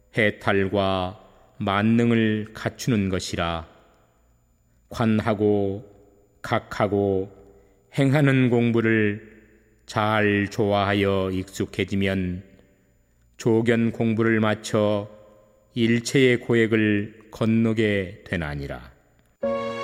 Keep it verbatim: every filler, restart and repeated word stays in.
해탈과 만능을 갖추는 것이라. 관하고 각하고 행하는 공부를 잘 좋아하여 익숙해지면 조견 공부를 마쳐 일체의 고액을 건너게 되나니라.